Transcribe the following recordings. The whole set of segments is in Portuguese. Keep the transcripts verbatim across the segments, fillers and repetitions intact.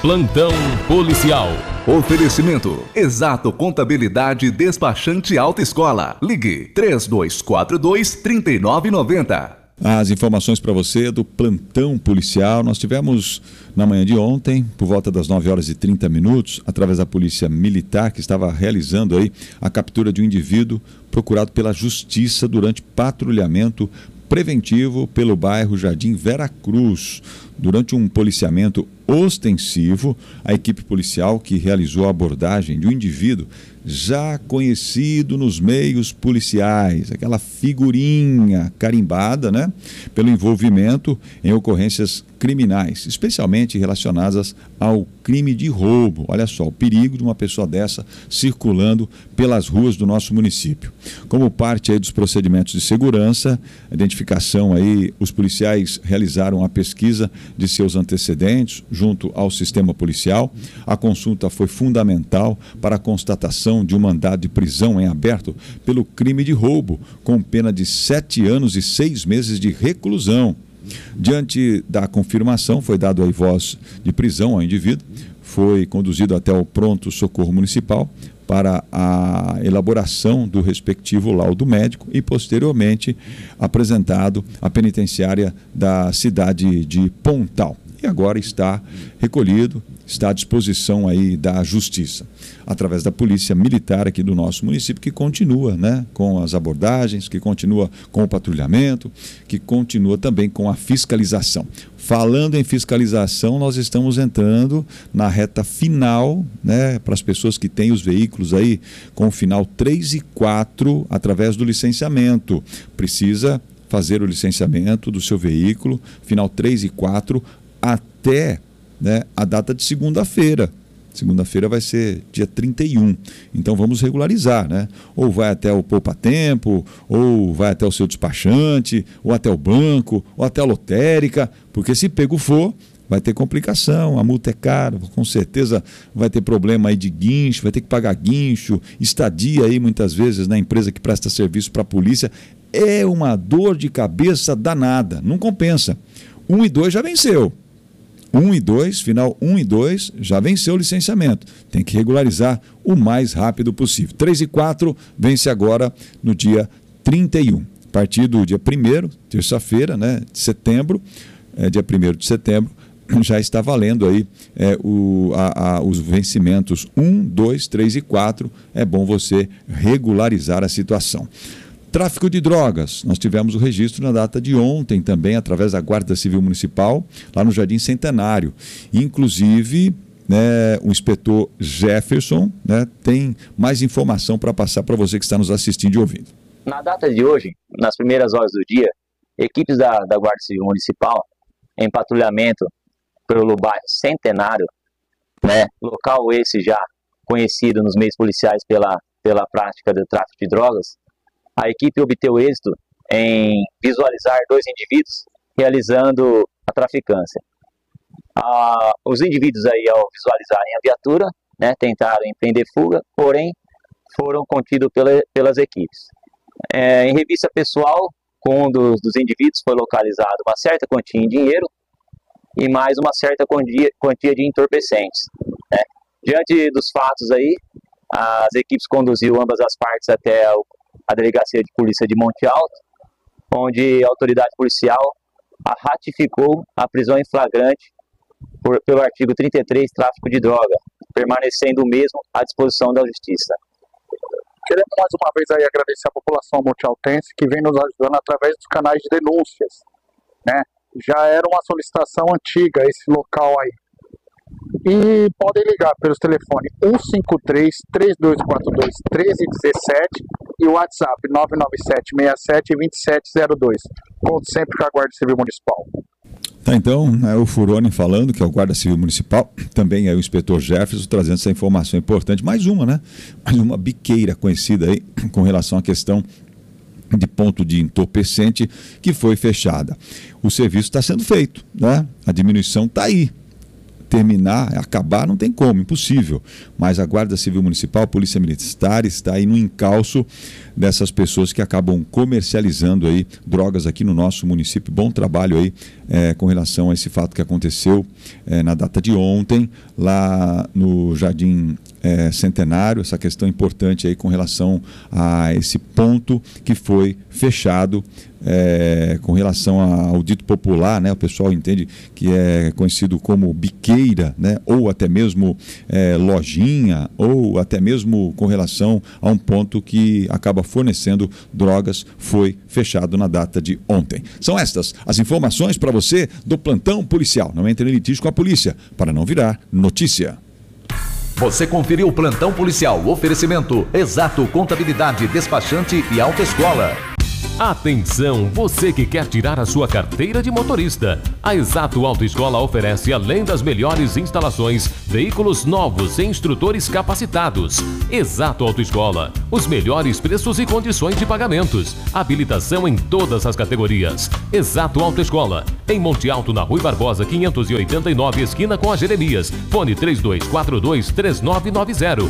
Plantão policial. Oferecimento: Exato Contabilidade Despachante Autoescola. Ligue três dois quatro dois, três nove nove zero. As informações para você do plantão policial. Nós tivemos na manhã de ontem, por volta das nove horas e trinta minutos, através da Polícia Militar, que estava realizando aí a captura de um indivíduo procurado pela Justiça durante patrulhamento preventivo pelo bairro Jardim Vera Cruz. Durante um policiamento ostensivo, a equipe policial que realizou a abordagem de um indivíduo já conhecido nos meios policiais, aquela figurinha carimbada, né, pelo envolvimento em ocorrências criminais, especialmente relacionadas ao crime de roubo. Olha só, o perigo de uma pessoa dessa circulando pelas ruas do nosso município. Como parte aí dos procedimentos de segurança, identificação aí, os policiais realizaram a pesquisa de seus antecedentes junto ao sistema policial. A consulta foi fundamental para a constatação de um mandado de prisão em aberto pelo crime de roubo, com pena de sete anos e seis meses de reclusão. Diante da confirmação, foi dado aí voz de prisão ao indivíduo, foi conduzido até o pronto-socorro municipal para a elaboração do respectivo laudo médico e, posteriormente, apresentado à penitenciária da cidade de Pontal. E agora está recolhido, está à disposição aí da Justiça, através da Polícia Militar aqui do nosso município, que continua, né, com as abordagens, que continua com o patrulhamento, que continua também com a fiscalização. Falando em fiscalização, nós estamos entrando na reta final, né, para as pessoas que têm os veículos aí com o final três e quatro, através do licenciamento. Precisa fazer o licenciamento do seu veículo, final três e quatro, até, né, a data de segunda-feira. Segunda-feira vai ser dia trinta e um. Então vamos regularizar, né? Ou vai até o poupa-tempo, ou vai até o seu despachante, ou até o banco, ou até a lotérica, porque se pego for, vai ter complicação, a multa é cara, com certeza vai ter problema aí de guincho, vai ter que pagar guincho, estadia aí muitas vezes na empresa que presta serviço para a polícia. É uma dor de cabeça danada, não compensa. Um e dois já venceu. um e dois, final um e dois, já venceu o licenciamento. Tem que regularizar o mais rápido possível. três e quatro vence agora no dia trinta e um. A partir do dia primeiro, terça-feira, né, de setembro, é, dia primeiro de setembro, já está valendo aí é, o, a, a, os vencimentos um, dois, três e quatro. É bom você regularizar a situação. Tráfico de drogas, nós tivemos o registro na data de ontem também, através da Guarda Civil Municipal, lá no Jardim Centenário. Inclusive, né, o inspetor Jefferson, né, tem mais informação para passar para você que está nos assistindo e ouvindo. Na data de hoje, nas primeiras horas do dia, equipes da, da Guarda Civil Municipal, em patrulhamento pelo bairro Centenário, né, local esse já conhecido nos meios policiais pela, pela prática do tráfico de drogas, a equipe obteve êxito em visualizar dois indivíduos realizando a traficância. Ah, os indivíduos aí, ao visualizarem a viatura, né, tentaram empreender fuga, porém foram contidos pela, pelas equipes. É, em revista pessoal, com um dos, dos indivíduos foi localizado uma certa quantia em dinheiro e mais uma certa quantia, quantia de entorpecentes, né. Diante dos fatos aí, as equipes conduziu ambas as partes até o a Delegacia de Polícia de Monte Alto, onde a autoridade policial a ratificou a prisão em flagrante por, pelo artigo trinta e três, tráfico de droga, permanecendo o mesmo à disposição da Justiça. Queremos mais uma vez aí agradecer a população montealtense que vem nos ajudando através dos canais de denúncias, né? Já era uma solicitação antiga esse local aí. E podem ligar pelos telefones um cinco três, três dois quatro dois, um três um sete e o WhatsApp nove nove sete, seis sete, dois sete zero dois. Conto sempre com a Guarda Civil Municipal. Tá, então, é o Furoni falando, que é o Guarda Civil Municipal, também é o inspetor Jefferson trazendo essa informação importante. Mais uma, né? Mais uma biqueira conhecida aí com relação à questão de ponto de entorpecente que foi fechada. O serviço está sendo feito, né? A diminuição está aí. terminar, acabar, não tem como, impossível. Mas a Guarda Civil Municipal, a Polícia Militar está aí no encalço dessas pessoas que acabam comercializando aí drogas aqui no nosso município. Bom trabalho aí é, com relação a esse fato que aconteceu é, na data de ontem, lá no Jardim é, Centenário, essa questão importante aí com relação a esse ponto que foi fechado. É, com relação ao dito popular, né, o pessoal entende que é conhecido como biqueira, né, ou até mesmo é, lojinha, ou até mesmo com relação a um ponto que acaba fornecendo drogas, foi fechado na data de ontem. São estas as informações para você do plantão policial. Não entre em litígio com a polícia, para não virar notícia. Você conferiu o plantão policial, oferecimento Exato Contabilidade, Despachante e Autoescola. Atenção, você que quer tirar a sua carteira de motorista. A Exato Autoescola oferece, além das melhores instalações, veículos novos e instrutores capacitados. Exato Autoescola, os melhores preços e condições de pagamentos. Habilitação em todas as categorias. Exato Autoescola, em Monte Alto, na Rui Barbosa, quinhentos e oitenta e nove, esquina com a Jeremias. Fone três dois quatro dois, três nove nove zero.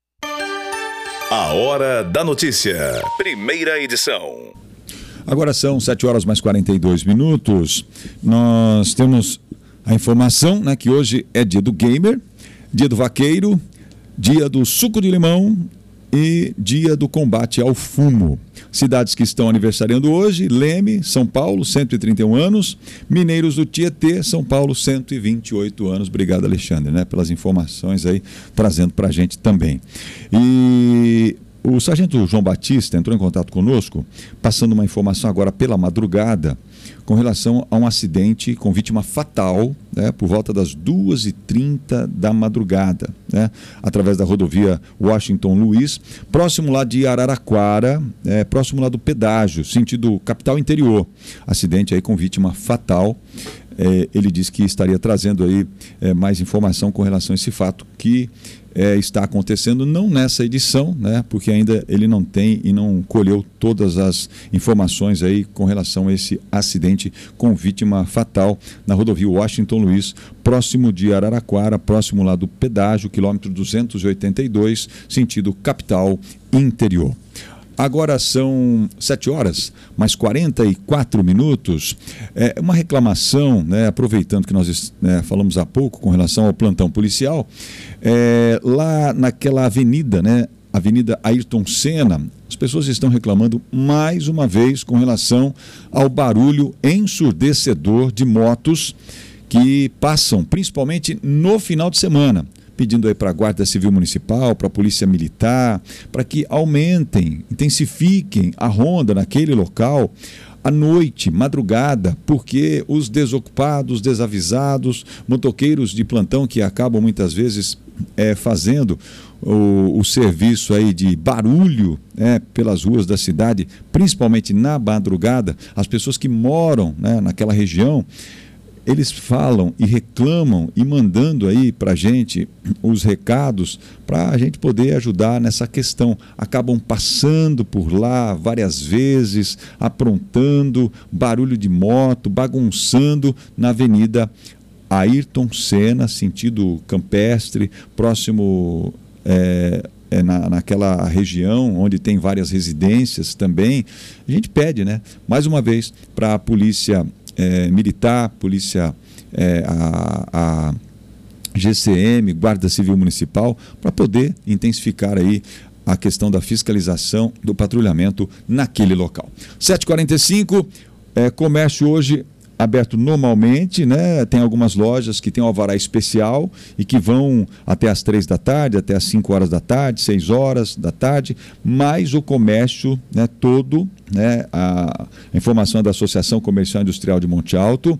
A Hora da Notícia, primeira edição. Agora são sete horas mais quarenta e dois minutos. Nós temos a informação, né, que hoje é dia do gamer, dia do vaqueiro, dia do suco de limão e dia do combate ao fumo. Cidades que estão aniversariando hoje: Leme, São Paulo, cento e trinta e um anos, Mineiros do Tietê, São Paulo, cento e vinte e oito anos. Obrigado, Alexandre, né, pelas informações aí, trazendo para a gente também. E o sargento João Batista entrou em contato conosco, passando uma informação agora pela madrugada, com relação a um acidente com vítima fatal, né, por volta das duas e trinta da madrugada, né, através da rodovia Washington Luiz, próximo lá de Araraquara, é, próximo lá do pedágio, sentido capital interior. Acidente aí com vítima fatal. É, ele disse que estaria trazendo aí é, mais informação com relação a esse fato que é, está acontecendo, não nessa edição, né, porque ainda ele não tem e não colheu todas as informações aí com relação a esse acidente com vítima fatal na rodovia Washington Luiz, próximo de Araraquara, próximo lá do pedágio, quilômetro duzentos e oitenta e dois, sentido capital interior. Agora são sete horas, mais quarenta e quatro minutos. É uma reclamação, né, aproveitando que nós né, falamos há pouco com relação ao plantão policial, é, lá naquela avenida, né, Avenida Ayrton Senna, as pessoas estão reclamando mais uma vez com relação ao barulho ensurdecedor de motos que passam, principalmente no final de semana, pedindo aí para a Guarda Civil Municipal, para a Polícia Militar, para que aumentem, intensifiquem a ronda naquele local à noite, madrugada, porque os desocupados, desavisados, motoqueiros de plantão que acabam muitas vezes é, fazendo o, o serviço aí de barulho é, pelas ruas da cidade, principalmente na madrugada, as pessoas que moram né, naquela região, eles falam e reclamam e mandando aí para a gente os recados para a gente poder ajudar nessa questão. Acabam passando por lá várias vezes, aprontando, barulho de moto, bagunçando na Avenida Ayrton Senna, sentido campestre, próximo é, é na, naquela região onde tem várias residências também. A gente pede, né, mais uma vez, para a polícia É, militar, polícia, é, a, a G C M, Guarda Civil Municipal, para poder intensificar aí a questão da fiscalização do patrulhamento naquele local. sete e quarenta e cinco, é, comércio hoje aberto normalmente, né? Tem algumas lojas que têm um alvará especial e que vão até as três da tarde, até as cinco horas da tarde, seis horas da tarde, mas o comércio, né, todo, né, a informação da Associação Comercial Industrial de Monte Alto,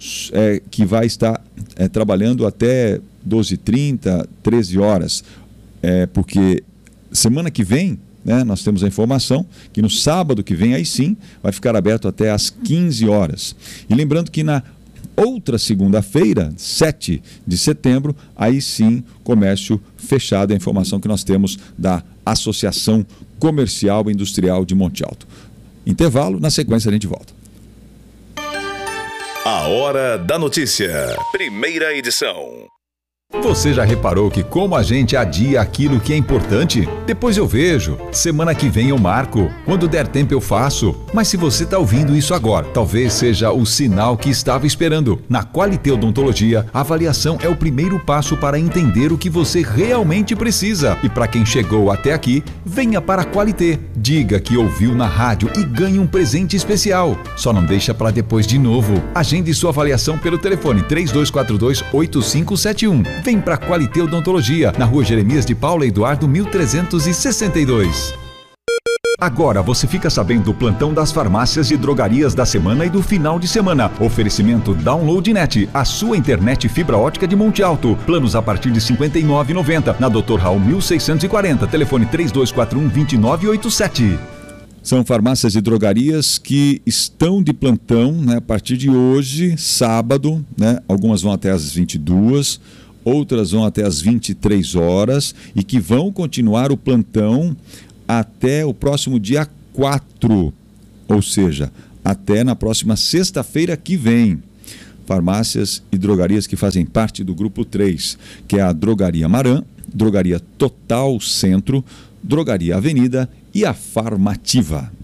é, que vai estar é, trabalhando até doze e trinta, treze horas, é, porque semana que vem, né, nós temos a informação que no sábado que vem, aí sim, vai ficar aberto até às quinze horas. E lembrando que na outra segunda-feira, sete de setembro, aí sim, comércio fechado, a informação que nós temos da Associação Comercial e Industrial de Monte Alto. Intervalo, na sequência a gente volta. A Hora da Notícia, primeira edição. Você já reparou que como a gente adia aquilo que é importante? Depois eu vejo, semana que vem eu marco, quando der tempo eu faço. Mas se você está ouvindo isso agora, talvez seja o sinal que estava esperando. Na Qualité Odontologia, a avaliação é o primeiro passo para entender o que você realmente precisa. E para quem chegou até aqui, venha para a Qualité. Diga que ouviu na rádio e ganhe um presente especial. Só não deixa para depois de novo. Agende sua avaliação pelo telefone três dois quatro dois, oito cinco sete um. Vem para a Qualité Odontologia, na rua Jeremias de Paula Eduardo, mil trezentos e sessenta e dois. Agora você fica sabendo do plantão das farmácias e drogarias da semana e do final de semana. Oferecimento DownloadNet, a sua internet fibra ótica de Monte Alto. Planos a partir de cinquenta e nove reais e noventa centavos. Na doutor Raul mil seiscentos e quarenta. Telefone três dois quatro um, dois nove oito sete. São farmácias e drogarias que estão de plantão, né, a partir de hoje, sábado, né, algumas vão até às vinte e duas, outras vão até às vinte e três horas e que vão continuar o plantão até o próximo dia quatro, ou seja, até na próxima sexta-feira que vem. Farmácias e drogarias que fazem parte do grupo três, que é a Drogaria Maran, Drogaria Total Centro, Drogaria Avenida e a Farmativa.